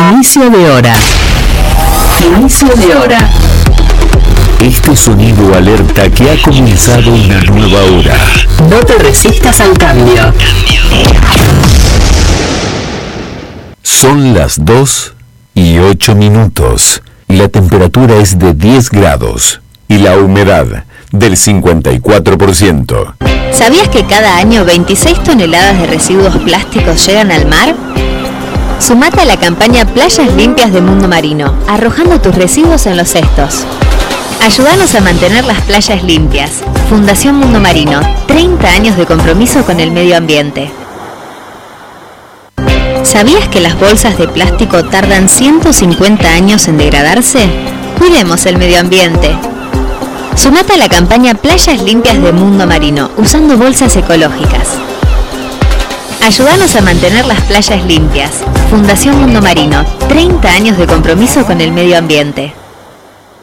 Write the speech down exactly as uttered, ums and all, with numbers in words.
Inicio de hora. Inicio de hora. Este sonido alerta que ha comenzado una nueva hora. No te resistas al cambio. Son las dos y ocho minutos. La temperatura es de diez grados y la humedad del cincuenta y cuatro por ciento. ¿Sabías que cada año veintiséis toneladas de residuos plásticos llegan al mar? Sumate a la campaña Playas Limpias de Mundo Marino, arrojando tus residuos en los cestos. Ayúdanos a mantener las playas limpias. Fundación Mundo Marino, treinta años de compromiso con el medio ambiente. ¿Sabías que las bolsas de plástico tardan ciento cincuenta años en degradarse? Cuidemos el medio ambiente. Sumate a la campaña Playas Limpias de Mundo Marino, usando bolsas ecológicas. Ayúdanos a mantener las playas limpias. Fundación Mundo Marino, treinta años de compromiso con el medio ambiente.